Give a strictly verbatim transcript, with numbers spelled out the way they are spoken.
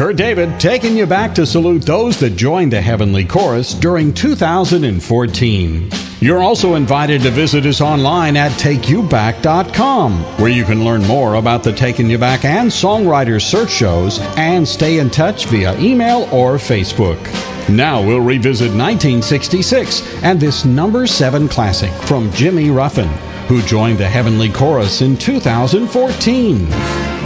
Kurt David taking you back to salute those that joined the Heavenly Chorus during two thousand fourteen. You're also invited to visit us online at take you back dot com, where you can learn more about the Taking You Back and Songwriters Search shows and stay in touch via email or Facebook. Now we'll revisit nineteen sixty-six and this number seven classic from Jimmy Ruffin, who joined the Heavenly Chorus in two thousand fourteen.